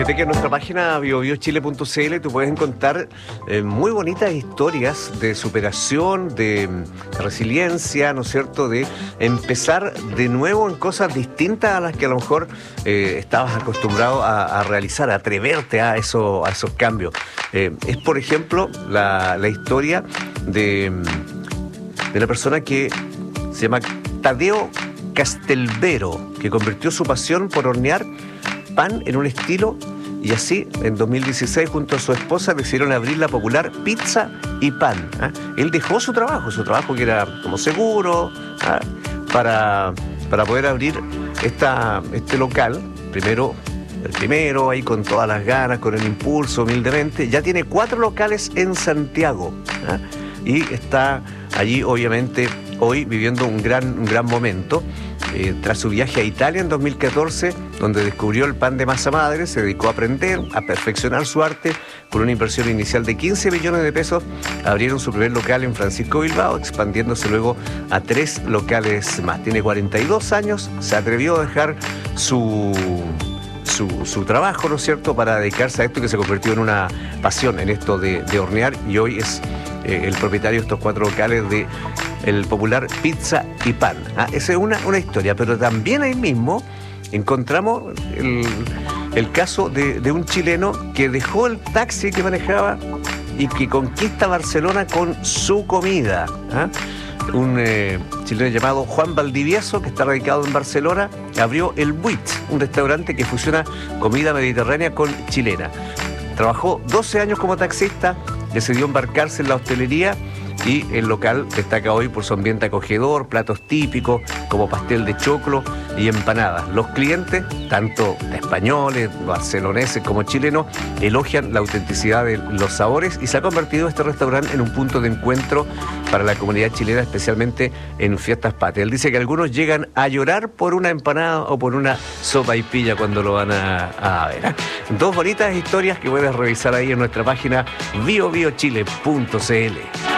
Fíjate que en nuestra página biobiochile.cl tú puedes encontrar muy bonitas historias de superación, de resiliencia, ¿no es cierto?, de empezar de nuevo en cosas distintas a las que a lo mejor estabas acostumbrado a realizar, a atreverte a esos cambios. Es, por ejemplo, la historia de una persona que se llama Tadeo Castelvero, que convirtió su pasión por hornear pan en un estilo, y así en 2016 junto a su esposa decidieron abrir la popular Pizza y Pan. Él dejó su trabajo que era como seguro, para poder abrir este local. El primero, ahí con todas las ganas, con el impulso, humildemente. Ya tiene 4 locales en Santiago, y está allí obviamente hoy viviendo un gran momento. Tras su viaje a Italia en 2014, donde descubrió el pan de masa madre, se dedicó a aprender, a perfeccionar su arte. Con una inversión inicial de 15 millones de pesos, abrieron su primer local en Francisco Bilbao, expandiéndose luego a 3 locales más. Tiene 42 años, se atrevió a dejar su trabajo, ¿no es cierto?, para dedicarse a esto que se convirtió en una pasión, en esto de hornear, y hoy es el propietario de estos 4 locales de el popular Pizza y Pan. Esa es una historia, pero también ahí mismo encontramos el caso de un chileno que dejó el taxi que manejaba y que conquista Barcelona con su comida. Un chileno llamado Juan Valdivieso, que está radicado en Barcelona, abrió El Buit, un restaurante que fusiona comida mediterránea con chilena. Trabajó 12 años como taxista, decidió embarcarse en la hostelería, y el local destaca hoy por su ambiente acogedor, platos típicos como pastel de choclo y empanadas. Los clientes, tanto españoles, barceloneses como chilenos, elogian la autenticidad de los sabores, y se ha convertido este restaurante en un punto de encuentro para la comunidad chilena, especialmente en fiestas patrias. Él dice que algunos llegan a llorar por una empanada o por una sopaipilla cuando lo van a ver. 2 bonitas historias que puedes revisar ahí en nuestra página biobiochile.cl.